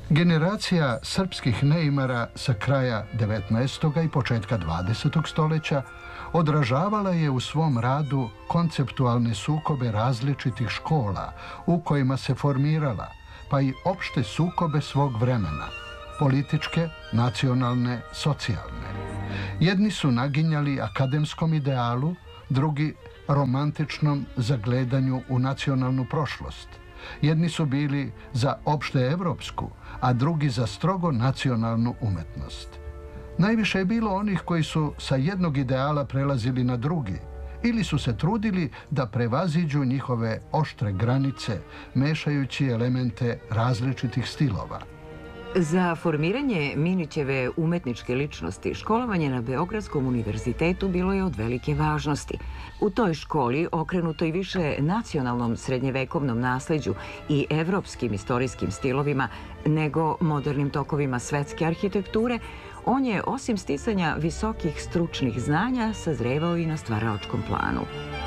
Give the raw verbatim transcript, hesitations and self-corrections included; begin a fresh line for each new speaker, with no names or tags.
Generacija srpskih neimara sa kraja devetnaestog i početka dvadesetog stoljeća odražavala je u svom radu konceptualne sukobe različitih škola u kojima se formirala, pa i opšte sukobe svog vremena, političke, nacionalne, socijalne. Jedni su naginjali akademskom idealu, drugi romantičnom zagledanju u nacionalnu prošlost. Jedni su bili za opšte evropsku, a drugi za strogo nacionalnu umetnost. Najviše je bilo onih koji su sa jednog ideala prelazili na drugi ili su se trudili da prevaziđu njihove oštre granice, mešajući elemente različitih stilova.
Za formiranje Minićeve umetničke ličnosti školovanje na Beogradskom univerzitetu bilo je od velike važnosti. U toj školi, okrenutoj više nacionalnom srednjevekovnom nasleđu i evropskim istorijskim stilovima nego modernim tokovima svetske arhitekture, on je, osim sticanja visokih stručnih znanja, sazrevao i na stvaraočkom planu.